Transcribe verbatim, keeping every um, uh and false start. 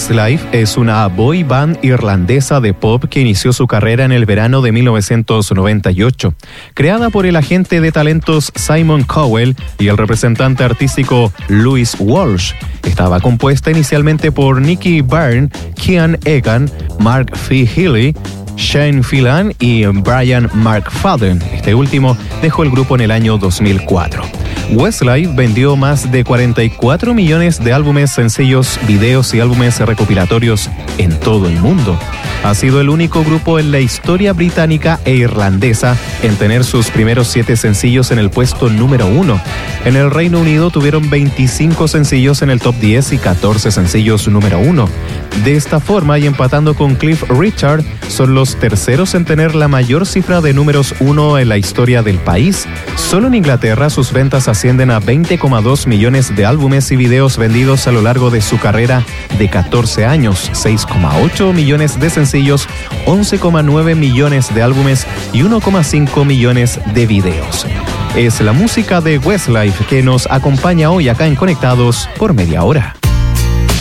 Westlife es una boy band irlandesa de pop que inició su carrera en el verano de mil novecientos noventa y ocho. Creada por el agente de talentos Simon Cowell y el representante artístico Louis Walsh, estaba compuesta inicialmente por Nicky Byrne, Kian Egan, Mark F. Healy, Shane Phelan y Brian McFadden. Este último dejó el grupo en el año dos mil cuatro. Westlife vendió más de cuarenta y cuatro millones de álbumes, sencillos, videos y álbumes recopilatorios en todo el mundo. Ha sido el único grupo en la historia británica e irlandesa en tener sus primeros siete sencillos en el puesto número uno. En el Reino Unido tuvieron veinticinco sencillos en el top diez y catorce sencillos número uno. De esta forma, y empatando con Cliff Richard, son los terceros en tener la mayor cifra de números uno en la historia del país. Solo en Inglaterra sus ventas ascienden a veinte coma dos millones de álbumes y videos vendidos a lo largo de su carrera de catorce años, seis coma ocho millones de sencillos, once coma nueve millones de álbumes y uno coma cinco millones de videos. Es la música de Westlife que nos acompaña hoy acá en Conectados por media hora.